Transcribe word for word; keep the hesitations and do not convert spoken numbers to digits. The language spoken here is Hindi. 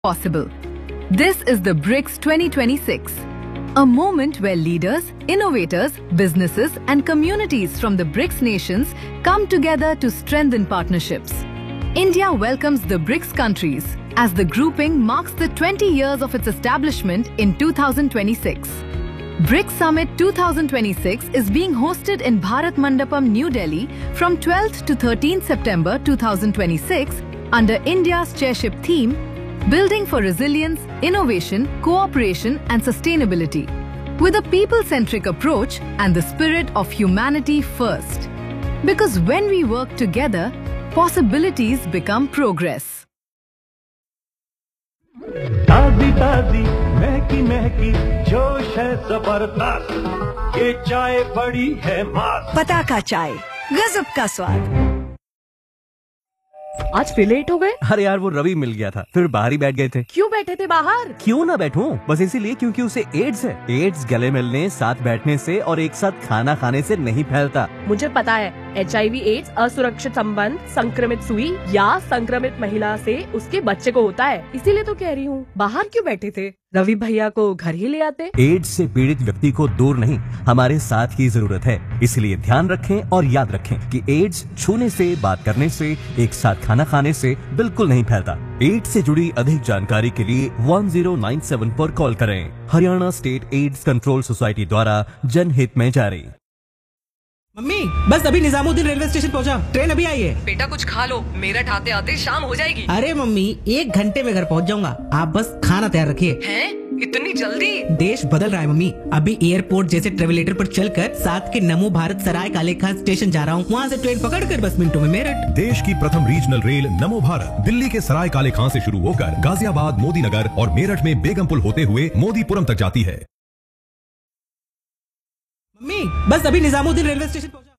possible. This is the BRICS twenty twenty-six, a moment where leaders, innovators, businesses and communities from the BRICS nations come together to strengthen partnerships. India welcomes the BRICS countries as the grouping marks the twenty years of its establishment in two thousand twenty-six. BRICS Summit two thousand twenty-six is being hosted in Bharat Mandapam, New Delhi from twelfth to thirteenth September two thousand twenty-six under India's chairship theme, Building for Resilience, Innovation, Cooperation and Sustainability, with a people-centric approach and the spirit of humanity first. Because when we work together, possibilities become progress. ताजी ताजी महकी महकी जोश है जबरदस्त, ये चाय बड़ी है मस्त। पताका चाय, गजब का स्वाद। आज फिर लेट हो गए? अरे यार वो रवि मिल गया था, फिर बाहर ही बैठ गए थे। क्यों बैठे थे बाहर? क्यों ना बैठूं, बस इसीलिए क्योंकि उसे एड्स है। एड्स गले मिलने, साथ बैठने से और एक साथ खाना खाने से नहीं फैलता। मुझे पता है, एच आई वी एड्स असुरक्षित संबंध, संक्रमित सुई या संक्रमित महिला से उसके बच्चे को होता है। इसीलिए तो कह रही हूँ, बाहर क्यों बैठे थे? रवि भैया को घर ही ले आते। एड्स से पीड़ित व्यक्ति को दूर नहीं, हमारे साथ की जरूरत है। इसलिए ध्यान रखें और याद रखें कि एड्स छूने से, बात करने से, एक साथ खाना खाने से बिल्कुल नहीं फैलता। एड्स से जुड़ी अधिक जानकारी के लिए वन ज़ीरो नाइन सेवन पर कॉल करें। Haryana state AIDS control society द्वारा जनहित में जारी। मम्मी, बस अभी निजामुद्दीन रेलवे स्टेशन पहुंचा, ट्रेन अभी आई है। बेटा कुछ खा लो, मेरठ आते आते शाम हो जाएगी। अरे मम्मी, एक घंटे में घर पहुंच जाऊंगा, आप बस खाना तैयार रखिए। हैं? इतनी जल्दी? देश बदल रहा है मम्मी, अभी एयरपोर्ट जैसे ट्रेवलेटर पर चलकर साथ के नमो भारत सराय काले खान स्टेशन जा रहा हूँ, वहाँ से ट्रेन पकड़कर बस मिनटों में मेरठ। देश की प्रथम रीजनल रेल नमो भारत दिल्ली के सराय काले खान से शुरू होकर गाजियाबाद, मोदी नगर और मेरठ में बेगमपुल होते हुए मोदीपुरम तक जाती है। मम्मी, बस अभी निजामुद्दीन रेलवे स्टेशन पहुंचा।